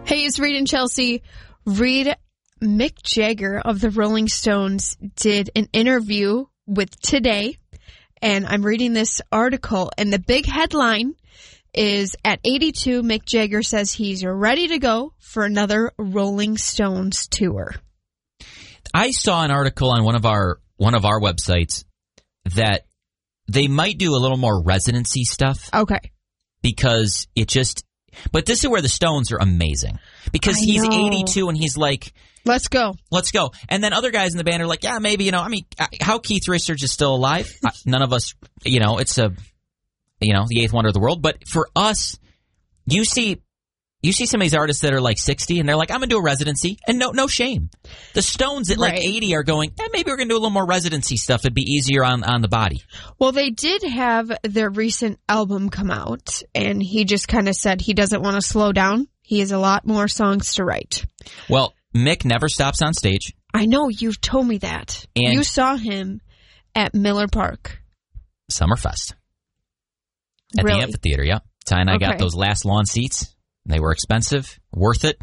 Hey, it's Reed and Chelsea. Mick Jagger of the Rolling Stones did an interview with Today, and I'm reading this article, and the big headline is, at 82, Mick Jagger says he's ready to go for another Rolling Stones tour. I saw an article on one of our websites that they might do a little more residency stuff. Okay. Because but this is where the Stones are amazing. Because he's 82 and he's like, Let's go. And then other guys in the band are like, yeah, maybe, how Keith Richards is still alive. None of us, it's the eighth wonder of the world. But for us, you see some of these artists that are like 60 and they're like, I'm going to do a residency. And no shame. The Stones at like 80 are going, maybe we're going to do a little more residency stuff. It'd be easier on the body. Well, they did have their recent album come out, and he just kind of said he doesn't want to slow down. He has a lot more songs to write. Well, Mick never stops on stage. I know. You've told me that. And you saw him at Miller Park. Summerfest. At the amphitheater, yeah. Ty and I got those last lawn seats. They were expensive, worth it.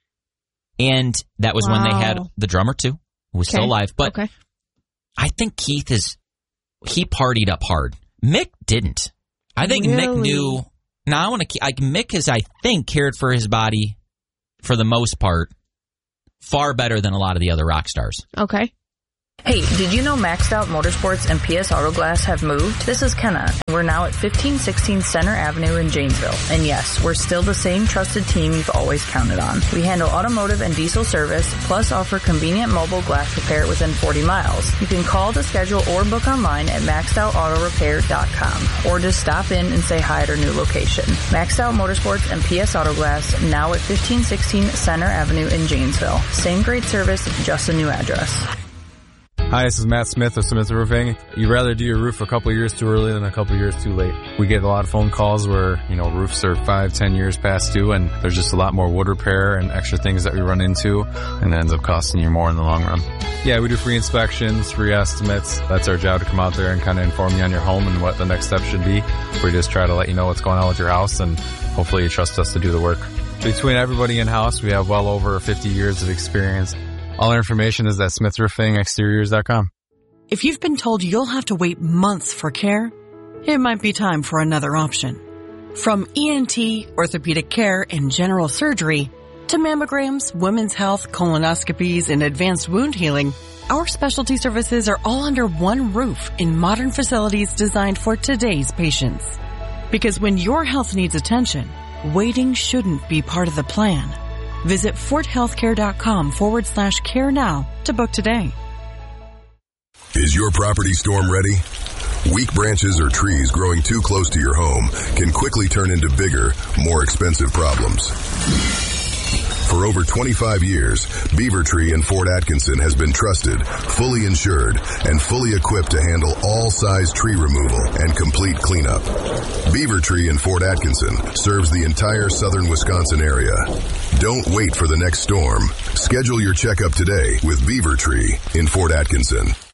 And that was when they had the drummer, too, who was still alive. But I think Keith he partied up hard. Mick didn't. I think Mick knew. Now, Mick has, I think, cared for his body, for the most part, far better than a lot of the other rock stars. Okay. Hey, did you know Maxed Out Motorsports and PS Auto Glass have moved? This is Kenna. We're now at 1516 Center Avenue in Janesville. And yes, we're still the same trusted team you've always counted on. We handle automotive and diesel service, plus offer convenient mobile glass repair within 40 miles. You can call to schedule or book online at maxedoutautorepair.com, or just stop in and say hi at our new location. Maxed Out Motorsports and PS Auto Glass, now at 1516 Center Avenue in Janesville. Same great service, just a new address. Hi, this is Matt Smith of Smith Roofing. You'd rather do your roof a couple years too early than a couple years too late. We get a lot of phone calls where, roofs are 5-10 years past due, and there's just a lot more wood repair and extra things that we run into, and it ends up costing you more in the long run. Yeah, we do free inspections, free estimates. That's our job, to come out there and kind of inform you on your home and what the next step should be. We just try to let you know what's going on with your house, and hopefully you trust us to do the work. Between everybody in-house, we have well over 50 years of experience. All our information is at smithroofingexteriors.com. If you've been told you'll have to wait months for care, it might be time for another option. From ENT, orthopedic care, and general surgery, to mammograms, women's health, colonoscopies, and advanced wound healing, our specialty services are all under one roof in modern facilities designed for today's patients. Because when your health needs attention, waiting shouldn't be part of the plan. Visit forthealthcare.com/care now to book today. Is your property storm ready? Weak branches or trees growing too close to your home can quickly turn into bigger, more expensive problems. For over 25 years, Beaver Tree in Fort Atkinson has been trusted, fully insured, and fully equipped to handle all size tree removal and complete cleanup. Beaver Tree in Fort Atkinson serves the entire southern Wisconsin area. Don't wait for the next storm. Schedule your checkup today with Beaver Tree in Fort Atkinson.